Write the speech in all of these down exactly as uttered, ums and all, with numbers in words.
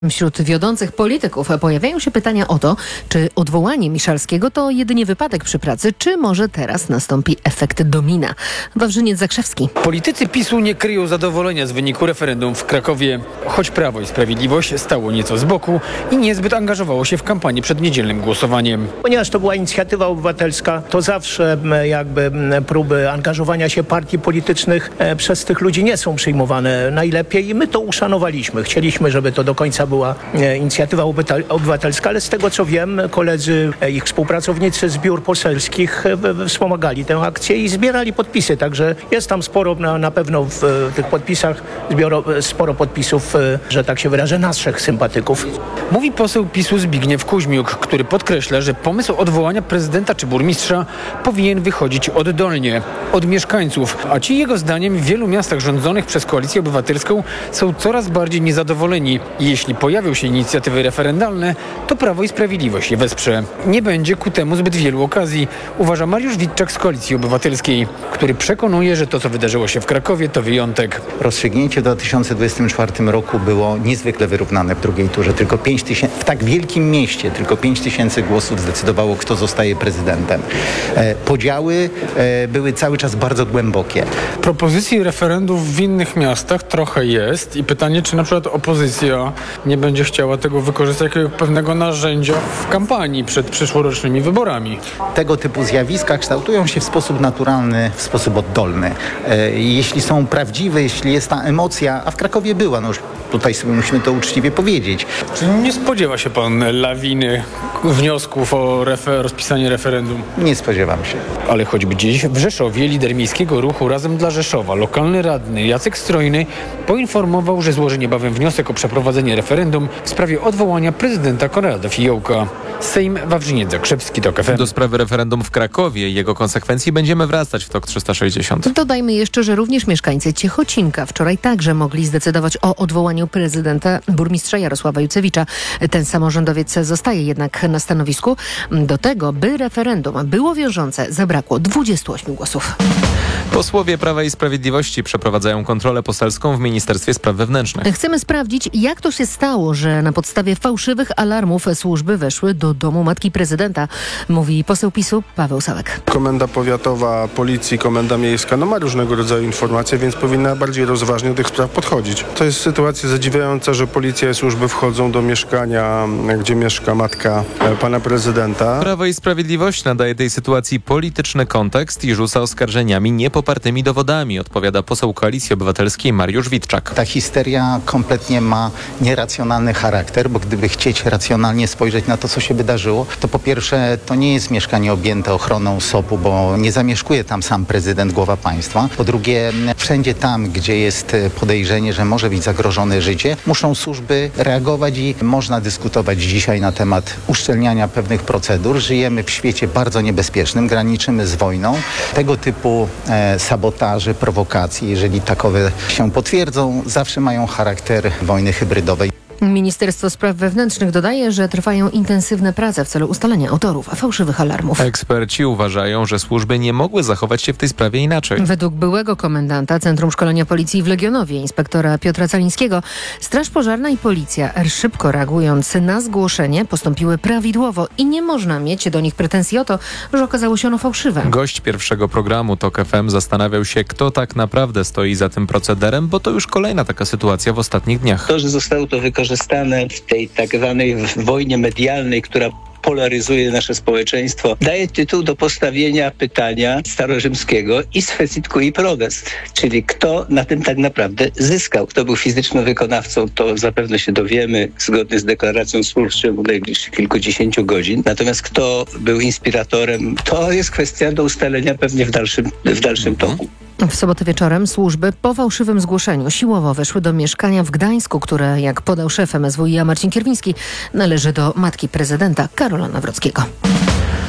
Wśród wiodących polityków pojawiają się pytania o to, czy odwołanie Miszalskiego to jedynie wypadek przy pracy, czy może teraz nastąpi efekt domina. Wawrzyniec Zakrzewski. Politycy PiSu nie kryją zadowolenia z wyniku referendum w Krakowie, choć Prawo i Sprawiedliwość stało nieco z boku i niezbyt angażowało się w kampanię przed niedzielnym głosowaniem. Ponieważ to była inicjatywa obywatelska, to zawsze jakby próby angażowania się partii politycznych przez tych ludzi nie są przyjmowane najlepiej i my to uszanowaliśmy. Chcieliśmy, żeby to do końca była inicjatywa obywatelska, ale z tego co wiem, koledzy, ich współpracownicy z biur poselskich wspomagali tę akcję i zbierali podpisy, także jest tam sporo, na, na pewno w tych podpisach zbioro, sporo podpisów, że tak się wyrażę, naszych sympatyków. Mówi poseł PiSu Zbigniew Kuźmiuk, który podkreśla, że pomysł odwołania prezydenta czy burmistrza powinien wychodzić oddolnie, od mieszkańców, a ci jego zdaniem w wielu miastach rządzonych przez Koalicję Obywatelską są coraz bardziej niezadowoleni. Jeśli pojawią się inicjatywy referendalne, to Prawo i Sprawiedliwość je wesprze. Nie będzie ku temu zbyt wielu okazji, uważa Mariusz Witczak z Koalicji Obywatelskiej, który przekonuje, że to, co wydarzyło się w Krakowie, to wyjątek. Rozstrzygnięcie w dwa tysiące dwudziestym czwartym roku było niezwykle wyrównane w drugiej turze. Tylko pięć tysięcy, w tak wielkim mieście tylko pięć tysięcy głosów zdecydowało, kto zostaje prezydentem. E, podziały e, były cały czas bardzo głębokie. Propozycji referendów w innych miastach trochę jest i pytanie, czy na przykład opozycja nie będzie chciała tego wykorzystać jako pewnego narzędzia w kampanii przed przyszłorocznymi wyborami. Tego typu zjawiska kształtują się w sposób naturalny, w sposób oddolny. E, jeśli są prawdziwe, jeśli jest ta emocja, a w Krakowie była, no już tutaj sobie musimy to uczciwie powiedzieć. Czy nie spodziewa się pan lawiny wniosków o refer- rozpisanie referendum? Nie spodziewam się. Ale choćby dziś w Rzeszowie lider miejskiego ruchu Razem dla Rzeszowa, lokalny radny Jacek Strojny poinformował, że złoży niebawem wniosek o przeprowadzenie referendum w sprawie odwołania prezydenta Konrada Fiołka. Sejm, Wawrzyniec Zakrzewski, TOK F M. Do sprawy referendum w Krakowie i jego konsekwencji będziemy wracać w TOK trzysta sześćdziesiąt. Dodajmy jeszcze, że również mieszkańcy Ciechocinka wczoraj także mogli zdecydować o odwołaniu prezydenta, burmistrza Jarosława Jucewicza. Ten samorządowiec zostaje jednak na stanowisku. Do tego, by referendum było wiążące, zabrakło dwudziestu ośmiu głosów. Posłowie Prawa i Sprawiedliwości przeprowadzają kontrolę poselską w Ministerstwie Spraw Wewnętrznych. Chcemy sprawdzić, jak to się stało, że na podstawie fałszywych alarmów służby weszły do domu matki prezydenta, mówi poseł PiSu Paweł Sałek. Komenda powiatowa, policji, komenda miejska, no ma różnego rodzaju informacje, więc powinna bardziej rozważnie do tych spraw podchodzić. To jest sytuacja zadziwiająca, że policja i służby wchodzą do mieszkania, gdzie mieszka matka pana prezydenta. Prawo i Sprawiedliwość nadaje tej sytuacji polityczny kontekst i rzuca oskarżeniami niepopartymi dowodami, odpowiada poseł Koalicji Obywatelskiej Mariusz Witczak. Ta histeria kompletnie ma nieracjonalny charakter, bo gdyby chcieć racjonalnie spojrzeć na to, co się wydarzyło, to po pierwsze to nie jest mieszkanie objęte ochroną S O P u, bo nie zamieszkuje tam sam prezydent, głowa państwa. Po drugie, wszędzie tam, gdzie jest podejrzenie, że może być zagrożone życie, muszą służby reagować i można dyskutować dzisiaj na temat uszczelniania pewnych procedur. Żyjemy w świecie bardzo niebezpiecznym, graniczymy z wojną. Tego typu e, sabotaże, prowokacje, jeżeli takowe się potwierdzą, zawsze mają charakter wojny hybrydowej. Ministerstwo Spraw Wewnętrznych dodaje, że trwają intensywne prace w celu ustalenia autorów fałszywych alarmów. Eksperci uważają, że służby nie mogły zachować się w tej sprawie inaczej. Według byłego komendanta Centrum Szkolenia Policji w Legionowie, inspektora Piotra Calińskiego, Straż Pożarna i Policja, szybko reagując na zgłoszenie, postąpiły prawidłowo i nie można mieć do nich pretensji o to, że okazało się ono fałszywe. Gość pierwszego programu TOK F M zastanawiał się, kto tak naprawdę stoi za tym procederem, bo to już kolejna taka sytuacja w ostatnich dniach. To, że zostało to wykorzystane w tej tak zwanej wojnie medialnej, która polaryzuje nasze społeczeństwo, daje tytuł do postawienia pytania starorzymskiego is fecit cui prodest, czyli kto na tym tak naprawdę zyskał. Kto był fizycznym wykonawcą, to zapewne się dowiemy zgodnie z deklaracją służb w ciągu najbliższych kilkudziesięciu godzin. Natomiast kto był inspiratorem, to jest kwestia do ustalenia pewnie w dalszym, w dalszym toku. W sobotę wieczorem służby po fałszywym zgłoszeniu siłowo weszły do mieszkania w Gdańsku, które, jak podał szef M S W iA Marcin Kierwiński, należy do matki prezydenta Karola Nawrockiego.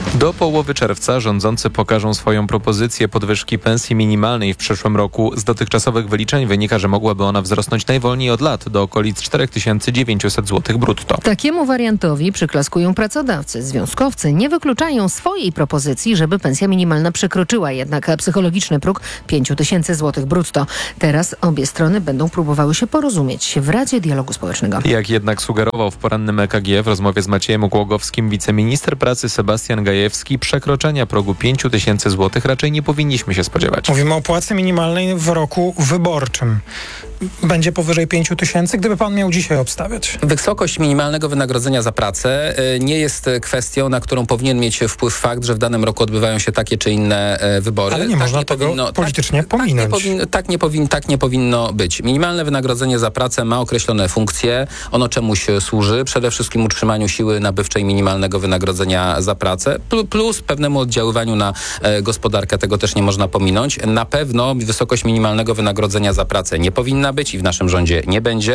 Do połowy czerwca rządzący pokażą swoją propozycję podwyżki pensji minimalnej w przyszłym roku. Z dotychczasowych wyliczeń wynika, że mogłaby ona wzrosnąć najwolniej od lat do okolic cztery tysiące dziewięćset złotych brutto. Takiemu wariantowi przyklaskują pracodawcy. Związkowcy nie wykluczają swojej propozycji, żeby pensja minimalna przekroczyła jednak psychologiczny próg pięć tysięcy złotych brutto. Teraz obie strony będą próbowały się porozumieć w Radzie Dialogu Społecznego. Jak jednak sugerował w porannym E K G w rozmowie z Maciejem Głogowskim wiceminister pracy Sebastian Gajewski, przekroczenia progu pięć tysięcy złotych raczej nie powinniśmy się spodziewać. Mówimy o płacy minimalnej w roku wyborczym. Będzie powyżej pięć tysięcy, gdyby pan miał dzisiaj obstawiać. Wysokość minimalnego wynagrodzenia za pracę nie jest kwestią, na którą powinien mieć wpływ fakt, że w danym roku odbywają się takie czy inne wybory. Ale nie tak można nie tego powinno, politycznie tak, pominąć. Tak nie, powinno, tak, nie powin, tak nie powinno być. Minimalne wynagrodzenie za pracę ma określone funkcje. Ono czemuś służy. Przede wszystkim utrzymaniu siły nabywczej minimalnego wynagrodzenia za pracę, plus pewnemu oddziaływaniu na gospodarkę. Tego też nie można pominąć. Na pewno wysokość minimalnego wynagrodzenia za pracę nie powinna być i w naszym rządzie nie będzie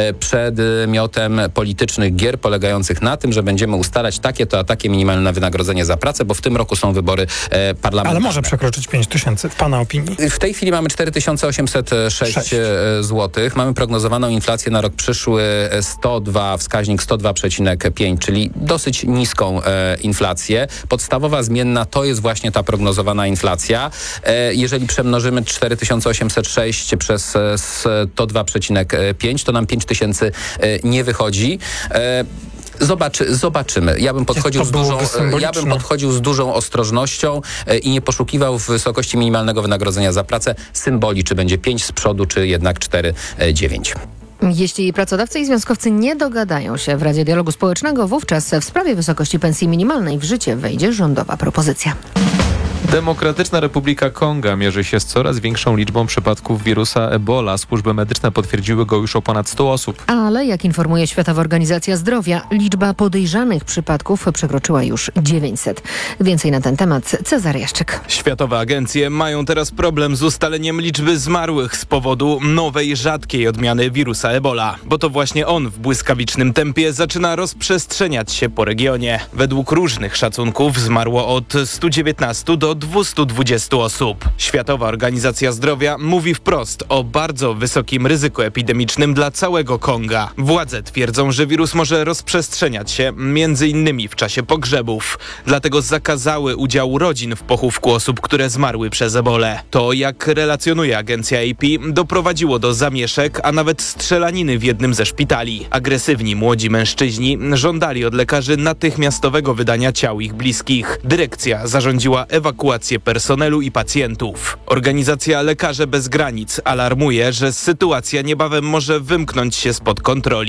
przedmiotem politycznych gier polegających na tym, że będziemy ustalać takie to a takie minimalne wynagrodzenie za pracę, bo w tym roku są wybory parlamentarne. Ale może przekroczyć pięć tysięcy w pana opinii? W tej chwili mamy cztery tysiące osiemset sześć złotych. Mamy prognozowaną inflację na rok przyszły sto dwa, wskaźnik sto dwa przecinek pięć, czyli dosyć niską e, inflację. Podstawowa zmienna to jest właśnie ta prognozowana inflacja. E, jeżeli przemnożymy cztery tysiące osiemset sześć przez sto dwa przecinek pięć, to nam pięć tysięcy e, nie wychodzi. E, Zobaczy, zobaczymy. Ja bym, podchodził z dużą, ja bym podchodził z dużą ostrożnością e, i nie poszukiwał w wysokości minimalnego wynagrodzenia za pracę symboli, czy będzie pięć z przodu, czy jednak cztery dziewięć. Jeśli pracodawcy i związkowcy nie dogadają się w Radzie Dialogu Społecznego, wówczas w sprawie wysokości pensji minimalnej w życie wejdzie rządowa propozycja. Demokratyczna Republika Konga mierzy się z coraz większą liczbą przypadków wirusa Ebola. Służby medyczne potwierdziły go już o ponad sto osób. Ale jak informuje Światowa Organizacja Zdrowia, liczba podejrzanych przypadków przekroczyła już dziewięćset. Więcej na ten temat Cezary Jaszczyk. Światowe agencje mają teraz problem z ustaleniem liczby zmarłych z powodu nowej, rzadkiej odmiany wirusa Ebola. Bo to właśnie on w błyskawicznym tempie zaczyna rozprzestrzeniać się po regionie. Według różnych szacunków zmarło od stu dziewiętnastu do dwustu dwudziestu osób. Światowa Organizacja Zdrowia mówi wprost o bardzo wysokim ryzyku epidemicznym dla całego Konga. Władze twierdzą, że wirus może rozprzestrzeniać się między innymi w czasie pogrzebów. Dlatego zakazały udziału rodzin w pochówku osób, które zmarły przez ebolę. To, jak relacjonuje agencja A P, doprowadziło do zamieszek, a nawet strzelaniny w jednym ze szpitali. Agresywni młodzi mężczyźni żądali od lekarzy natychmiastowego wydania ciał ich bliskich. Dyrekcja zarządziła ewakuację personelu i pacjentów. Organizacja Lekarze Bez Granic alarmuje, że sytuacja niebawem może wymknąć się spod kontroli.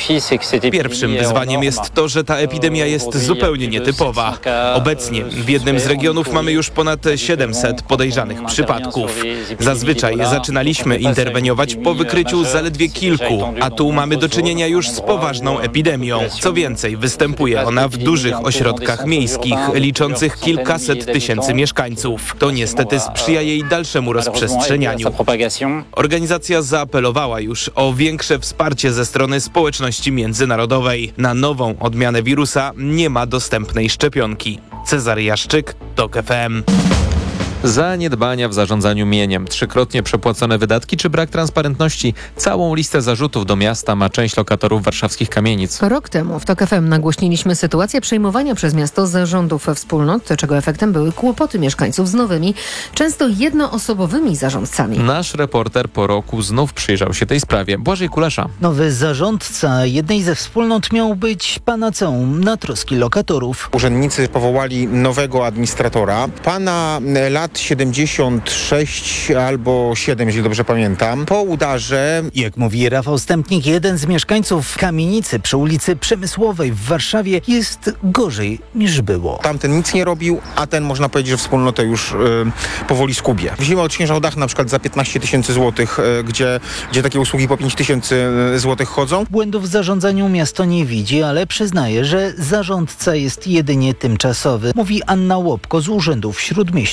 Pierwszym wyzwaniem jest to, że ta epidemia jest zupełnie nietypowa. Obecnie w jednym z regionów mamy już ponad siedemset podejrzanych przypadków. Zazwyczaj zaczynaliśmy interweniować po wykryciu zaledwie kilku, a tu mamy do czynienia już z poważną epidemią. Co więcej, występuje ona w dużych ośrodkach miejskich, liczących kilkaset tysięcy mieszkańców. To niestety sprzyja jej dalszemu rozprzestrzenianiu. Organizacja zaapelowała już o większe wsparcie ze strony społeczności międzynarodowej. Na nową odmianę wirusa nie ma dostępnej szczepionki. Cezary Jaszczyk, TOK F M. Zaniedbania w zarządzaniu mieniem, trzykrotnie przepłacone wydatki czy brak transparentności. Całą listę zarzutów do miasta ma część lokatorów warszawskich kamienic. Rok temu w TOK F M nagłośniliśmy sytuację przejmowania przez miasto zarządów wspólnot, czego efektem były kłopoty mieszkańców z nowymi, często jednoosobowymi zarządcami. Nasz reporter po roku znów przyjrzał się tej sprawie. Błażej Kulesza. Nowy zarządca jednej ze wspólnot miał być panaceum na troski lokatorów. Urzędnicy powołali nowego administratora. Pana lat siedemdziesiąt sześć albo siedem, jeśli dobrze pamiętam. Po udarze... Jak mówi Rafał Stępnik, jeden z mieszkańców kamienicy przy ulicy Przemysłowej w Warszawie, jest gorzej niż było. Tamten nic nie robił, a ten, można powiedzieć, że wspólnotę już y, powoli skubie. Zima odśnieżał dach na przykład za piętnaście tysięcy złotych, y, gdzie, gdzie takie usługi po pięć tysięcy złotych chodzą. Błędów w zarządzaniu miasto nie widzi, ale przyznaje, że zarządca jest jedynie tymczasowy, mówi Anna Łopko z Urzędu w Śródmieściu. Na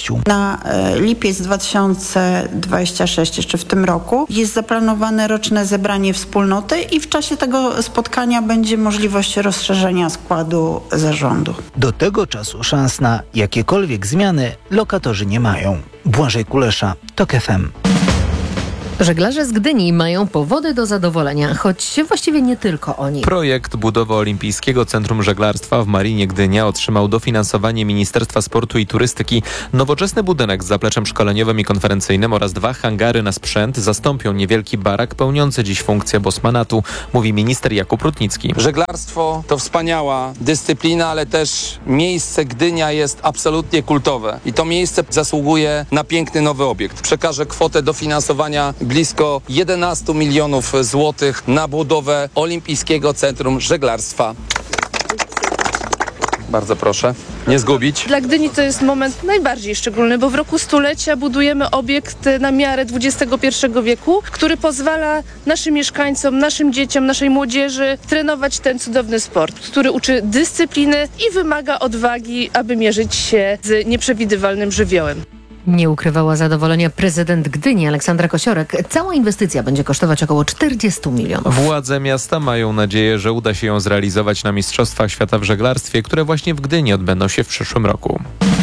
na lipiec dwa tysiące dwudziesty szósty, jeszcze w tym roku, jest zaplanowane roczne zebranie wspólnoty i w czasie tego spotkania będzie możliwość rozszerzenia składu zarządu. Do tego czasu szans na jakiekolwiek zmiany lokatorzy nie mają. Błażej Kulesza, TOK F M. Żeglarze z Gdyni mają powody do zadowolenia, choć właściwie nie tylko oni. Projekt budowy Olimpijskiego Centrum Żeglarstwa w Marinie Gdynia otrzymał dofinansowanie Ministerstwa Sportu i Turystyki. Nowoczesny budynek z zapleczem szkoleniowym i konferencyjnym oraz dwa hangary na sprzęt zastąpią niewielki barak pełniący dziś funkcję bosmanatu, mówi minister Jakub Rutnicki. Żeglarstwo to wspaniała dyscyplina, ale też miejsce Gdynia jest absolutnie kultowe i to miejsce zasługuje na piękny nowy obiekt. Przekażę kwotę dofinansowania blisko jedenaście milionów złotych na budowę Olimpijskiego Centrum Żeglarstwa. Bardzo proszę, nie zgubić. Dla Gdyni to jest moment najbardziej szczególny, bo w roku stulecia budujemy obiekt na miarę dwudziestego pierwszego wieku, który pozwala naszym mieszkańcom, naszym dzieciom, naszej młodzieży trenować ten cudowny sport, który uczy dyscypliny i wymaga odwagi, aby mierzyć się z nieprzewidywalnym żywiołem. Nie ukrywała zadowolenia prezydent Gdyni Aleksandra Kosiorek. Cała inwestycja będzie kosztować około czterdzieści milionów. Władze miasta mają nadzieję, że uda się ją zrealizować na Mistrzostwach Świata w żeglarstwie, które właśnie w Gdyni odbędą się w przyszłym roku.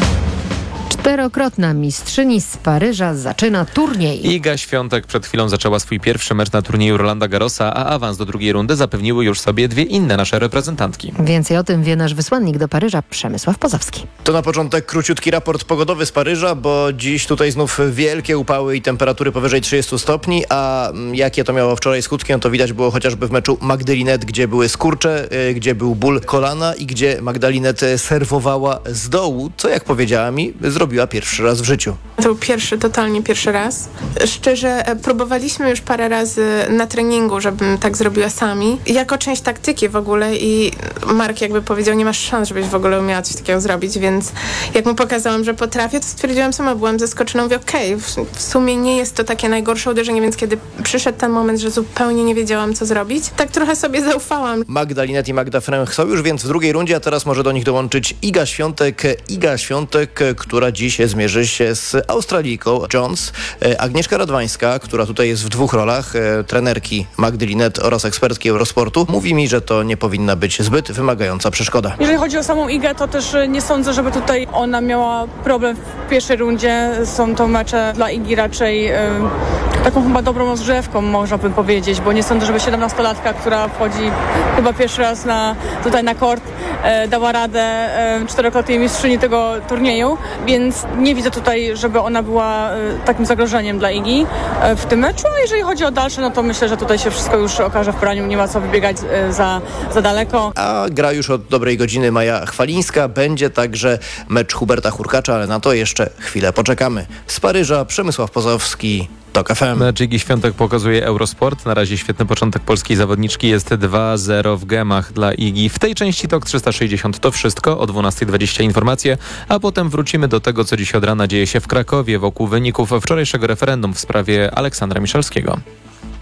Czterokrotna mistrzyni z Paryża zaczyna turniej. Iga Świątek przed chwilą zaczęła swój pierwszy mecz na turnieju Rolanda Garrosa, a awans do drugiej rundy zapewniły już sobie dwie inne nasze reprezentantki. Więcej o tym wie nasz wysłannik do Paryża, Przemysław Pozowski. To na początek króciutki raport pogodowy z Paryża, bo dziś tutaj znów wielkie upały i temperatury powyżej trzydziestu stopni, a jakie to miało wczoraj skutki, no to widać było chociażby w meczu Magdalinet, gdzie były skurcze, gdzie był ból kolana i gdzie Magdalinet serwowała z dołu, co jak powiedziała mi, zrobiła pierwszy raz w życiu. To był pierwszy, totalnie pierwszy raz. Szczerze, próbowaliśmy już parę razy na treningu, żebym tak zrobiła sami. Jako część taktyki w ogóle i Mark jakby powiedział, nie masz szans, żebyś w ogóle umiała coś takiego zrobić, więc jak mu pokazałam, że potrafię, to stwierdziłam sama, byłam zaskoczona, mówię okej, okay, w sumie nie jest to takie najgorsze uderzenie, więc kiedy przyszedł ten moment, że zupełnie nie wiedziałam, co zrobić, tak trochę sobie zaufałam. Magdalinet i Magda Fręch są już więc w drugiej rundzie, a teraz może do nich dołączyć Iga Świątek. Iga Świątek, która dziś zmierzy się z Australijką Jones. Agnieszka Radwańska, która tutaj jest w dwóch rolach, trenerki Magdalinet oraz ekspertki Eurosportu, mówi mi, że to nie powinna być zbyt wymagająca przeszkoda. Jeżeli chodzi o samą Igę, to też nie sądzę, żeby tutaj ona miała problem w pierwszej rundzie. Są to mecze dla Igi raczej y, taką chyba dobrą rozgrzewką, można by powiedzieć, bo nie sądzę, żeby siedemnastolatka, która wchodzi chyba pierwszy raz na, tutaj na kort, y, dała radę y, czterokrotnej mistrzyni tego turnieju, więc nie widzę tutaj, żeby ona była y, takim zagrożeniem dla Igi y, w tym meczu, a jeżeli chodzi o dalsze, no to myślę, że tutaj się wszystko już okaże w praniu, nie ma co wybiegać y, za, za daleko. A gra już od dobrej godziny Maja Chwalińska, będzie także mecz Huberta Hurkacza, ale na to jeszcze chwilę poczekamy. Z Paryża Przemysław Pozowski, TOK F M. Mecz Igi Świątek pokazuje Eurosport. Na razie świetny początek polskiej zawodniczki. Jest dwa zero w gemach dla Igi. W tej części TOK trzysta sześćdziesiąt to wszystko. O dwunasta dwadzieścia informacje, a potem wrócimy do tego, co dziś od rana dzieje się w Krakowie wokół wyników wczorajszego referendum w sprawie Aleksandra Miszalskiego.